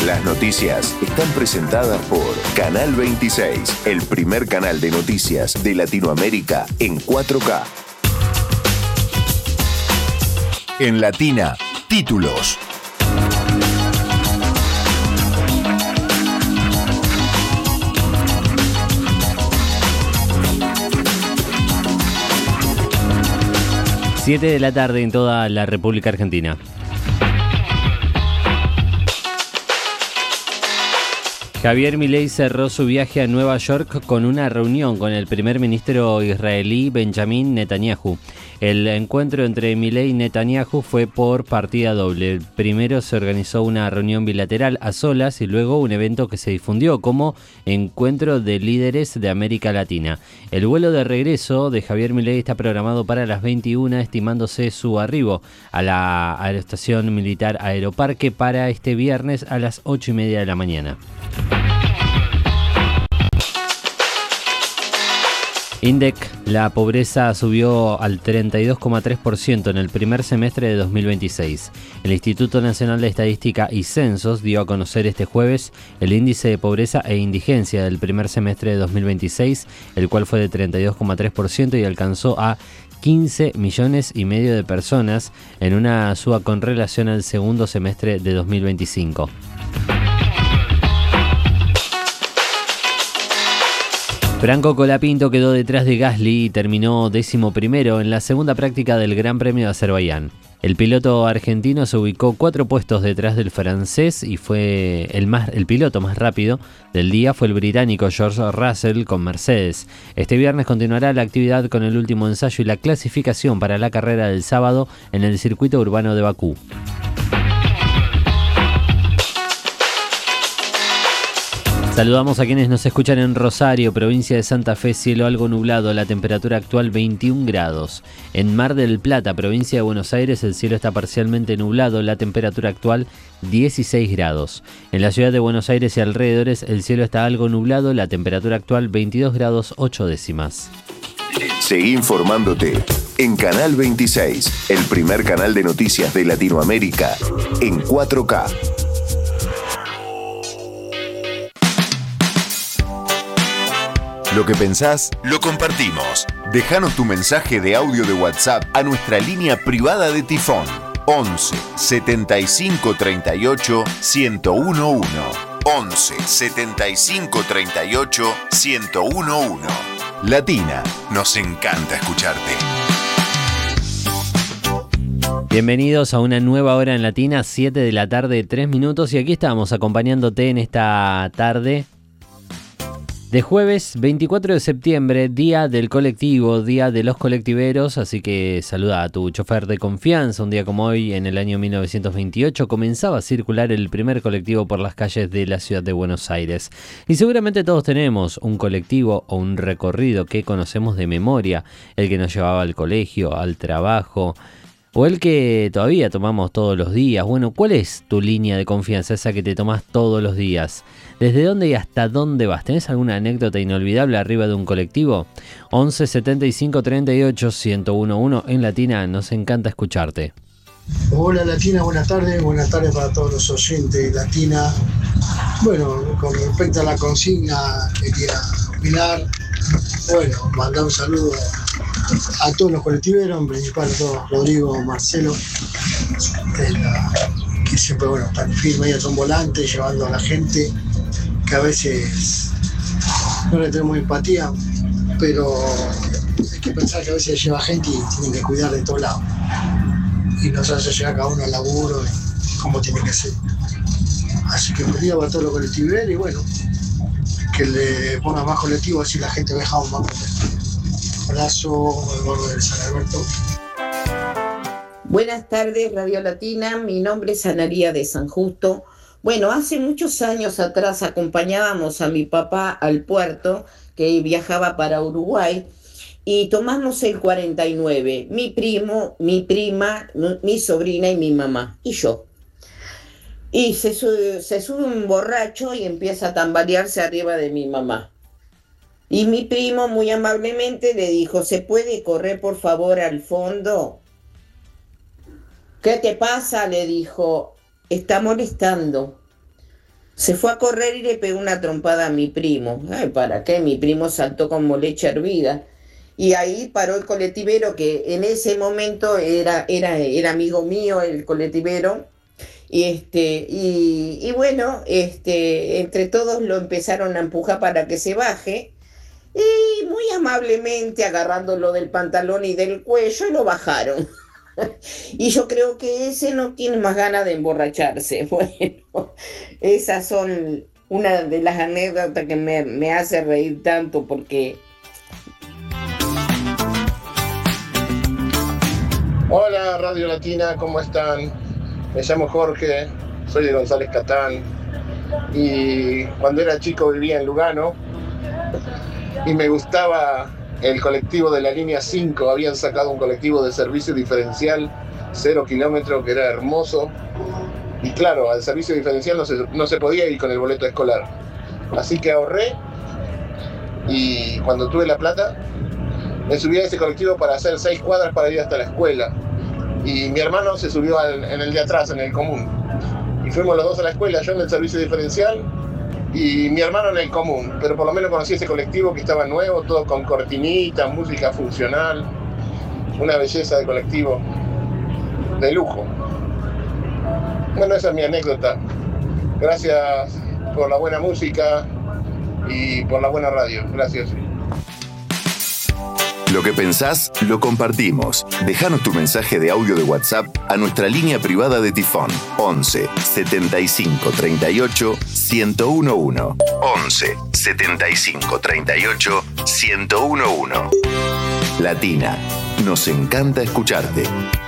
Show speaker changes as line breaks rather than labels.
Las noticias están presentadas por Canal 26, el primer canal de noticias de Latinoamérica en 4K. En Latina, títulos.
Siete de la tarde en toda la República Argentina. Javier Milei cerró su viaje a Nueva York con una reunión con el primer ministro israelí Benjamin Netanyahu. El encuentro entre Milei y Netanyahu fue por partida doble. Primero se organizó una reunión bilateral a solas y luego un evento que se difundió como Encuentro de Líderes de América Latina. El vuelo de regreso de Javier Milei está programado para las 21, estimándose su arribo a la estación militar Aeroparque para este viernes a las 8:30 de la mañana. INDEC, la pobreza subió al 32,3% en el primer semestre de 2026. El Instituto Nacional de Estadística y Censos dio a conocer este jueves el índice de pobreza e indigencia del primer semestre de 2026, el cual fue de 32,3% y alcanzó a 15 millones y medio de personas en una suba con relación al segundo semestre de 2025. Franco Colapinto quedó detrás de Gasly y terminó 11º en la segunda práctica del Gran Premio de Azerbaiyán. El piloto argentino se ubicó 4 puestos detrás del francés y fue el piloto más rápido del día fue el británico George Russell con Mercedes. Este viernes continuará la actividad con el último ensayo y la clasificación para la carrera del sábado en el circuito urbano de Bakú. Saludamos a quienes nos escuchan en Rosario, provincia de Santa Fe, cielo algo nublado, la temperatura actual 21 grados. En Mar del Plata, provincia de Buenos Aires, el cielo está parcialmente nublado, la temperatura actual 16 grados. En la ciudad de Buenos Aires y alrededores, el cielo está algo nublado, la temperatura actual 22 grados 8 décimas.
Seguí informándote en Canal 26, el primer canal de noticias de Latinoamérica en 4K. Lo que pensás, lo compartimos. Déjanos tu mensaje de audio de WhatsApp a nuestra línea privada de Tifón. 11 75 38 1011. 11 75 38 1011. Latina, nos encanta escucharte.
Bienvenidos a una nueva hora en Latina, 7 de la tarde, 3 minutos. Y aquí estamos acompañándote en esta tarde de jueves 24 de septiembre, día del colectivo, día de los colectiveros, así que saluda a tu chofer de confianza. Un día como hoy, en el año 1928, comenzaba a circular el primer colectivo por las calles de la ciudad de Buenos Aires. Y seguramente todos tenemos un colectivo o un recorrido que conocemos de memoria, el que nos llevaba al colegio, al trabajo, o el que todavía tomamos todos los días. Bueno, ¿cuál es tu línea de confianza, esa que te tomás todos los días? ¿Desde dónde y hasta dónde vas? ¿Tenés alguna anécdota inolvidable arriba de un colectivo? 11 75 38 1011 en Latina, nos encanta escucharte.
Hola Latina, buenas tardes para todos los oyentes de Latina. Bueno, con respecto a la consigna, quería opinar. Bueno, mandar un saludo a todos los colectiveros, en principal a todos, Rodrigo, Marcelo, que siempre están firmes, ellos son volantes, llevando a la gente, que a veces no le tenemos empatía, pero hay que pensar que a veces lleva gente y tienen que cuidar de todos lados. Y nos hace llegar cada uno al laburo y cómo tiene que ser. Así que un día va a todos los colectiveros y bueno, que le ponga más colectivo, así la gente deja un más. Abrazo, Eduardo del San Alberto.
Buenas tardes, Radio Latina. Mi nombre es Analía de San Justo. Bueno, hace muchos años atrás acompañábamos a mi papá al puerto, que viajaba para Uruguay, y tomamos el 49, mi primo, mi prima, mi sobrina y mi mamá, y yo. Y se sube un borracho y empieza a tambalearse arriba de mi mamá. Y mi primo muy amablemente le dijo, ¿se puede correr por favor al fondo? ¿Qué te pasa?, le dijo, está molestando. Se fue a correr y le pegó una trompada a mi primo. Ay, ¿para qué? Mi primo saltó como leche hervida. Y ahí paró el colectivero, que en ese momento era amigo mío, el colectivero. Y bueno, entre todos lo empezaron a empujar para que se baje. Y muy amablemente agarrándolo del pantalón y del cuello, lo bajaron. Y yo creo que ese no tiene más ganas de emborracharse. Bueno, esas son una de las anécdotas que me hace reír tanto porque...
Hola Radio Latina, ¿cómo están? Me llamo Jorge, soy de González Catán y cuando era chico vivía en Lugano y me gustaba el colectivo de la línea 5. Habían sacado un colectivo de servicio diferencial 0 kilómetros que era hermoso y claro, al servicio diferencial no se podía ir con el boleto escolar, así que ahorré y cuando tuve la plata me subí a ese colectivo para hacer 6 cuadras para ir hasta la escuela y mi hermano se subió en el de atrás, en el común, y fuimos los dos a la escuela, yo en el servicio diferencial y mi hermano en el común, pero por lo menos conocí ese colectivo que estaba nuevo, todo con cortinitas, música funcional, una belleza de colectivo, de lujo. Bueno, esa es mi anécdota. Gracias por la buena música y por la buena radio. Gracias.
Lo que pensás, lo compartimos. Déjanos tu mensaje de audio de WhatsApp a nuestra línea privada de Tifón. 11 75 38 1011. 11 75 38 1011. Latina, nos encanta escucharte.